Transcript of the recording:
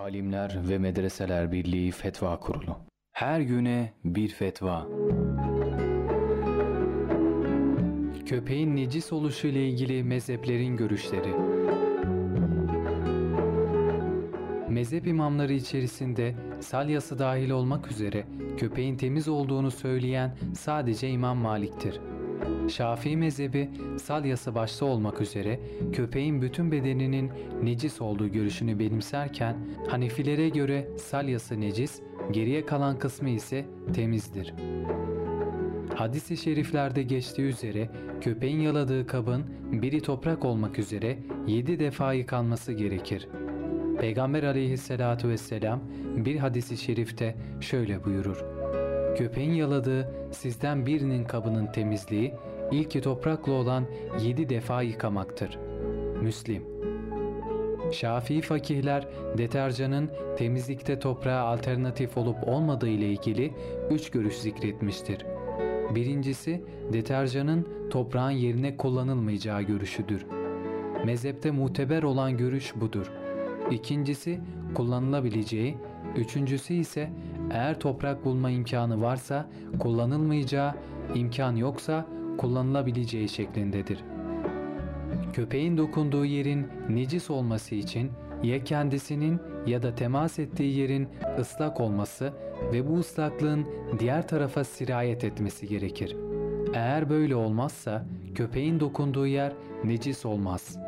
Alimler ve Medreseler Birliği Fetva Kurulu. Her güne bir fetva. Köpeğin necis oluşu ile ilgili mezheplerin görüşleri. Mezhep imamları içerisinde salyası dahil olmak üzere köpeğin temiz olduğunu söyleyen sadece İmam Malik'tir. Şafii mezhebi salyası başta olmak üzere köpeğin bütün bedeninin necis olduğu görüşünü benimserken Hanefilere göre salyası necis, geriye kalan kısmı ise temizdir. Hadis-i şeriflerde geçtiği üzere köpeğin yaladığı kabın biri toprak olmak üzere 7 defa yıkanması gerekir. Peygamber aleyhissalatu vesselam bir hadis-i şerifte şöyle buyurur: köpeğin yaladığı sizden birinin kabının temizliği ilki toprakla olan 7 defa yıkamaktır. Müslim. Şafii fakihler deterjanın temizlikte toprağa alternatif olup olmadığı ile ilgili 3 görüş zikretmiştir. Birincisi, deterjanın toprağın yerine kullanılmayacağı görüşüdür. Mezhepte muteber olan görüş budur. İkincisi, kullanılabileceği, üçüncüsü ise eğer toprak bulma imkanı varsa kullanılmayacağı, imkan yoksa kullanılabileceği şeklindedir. Köpeğin dokunduğu yerin necis olması için ya kendisinin ya da temas ettiği yerin ıslak olması ve bu ıslaklığın diğer tarafa sirayet etmesi gerekir. Eğer böyle olmazsa köpeğin dokunduğu yer necis olmaz.